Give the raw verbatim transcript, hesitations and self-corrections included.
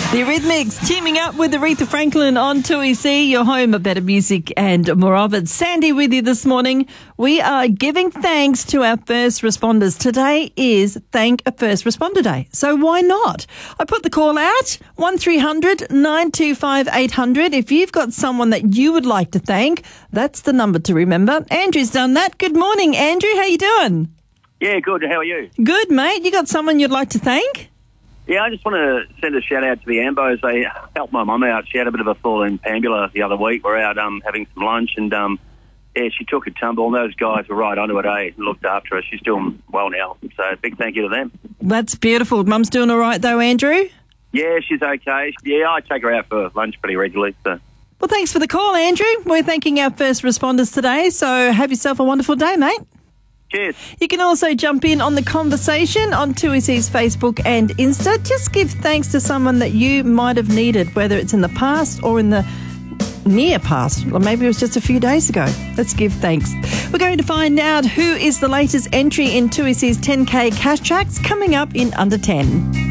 The Eurythmics teaming up with Aretha Franklin on two E C, your home of better music and more of it. Sandy with you this morning. We are giving thanks to our first responders. Today is Thank a First Responder Day, so why not? I put the call out, one three hundred nine two five eight hundred. If you've got someone that you would like to thank, that's the number to remember. Andrew's done that. Good morning, Andrew. How you doing? Yeah, good. How are you? Good, mate. You got someone you'd like to thank? Yeah, I just want to send a shout out to the Ambos. They helped my mum out. She had a bit of a fall in Pambula the other week. We're out um, having some lunch, and um, yeah, she took a tumble, and those guys were right onto it, eh, and looked after her. She's doing well now, so big thank you to them. That's beautiful. Mum's doing all right, though, Andrew? Yeah, she's okay. Yeah, I take her out for lunch pretty regularly. So. Well, thanks for the call, Andrew. We're thanking our first responders today, so have yourself a wonderful day, mate. Cheers. You can also jump in on the conversation on two E C's Facebook and Insta. Just give thanks to someone that you might have needed, whether it's in the past or in the near past, or maybe it was just a few days ago. Let's give thanks. We're going to find out who is the latest entry in two E C's ten K cash tracks coming up in under ten.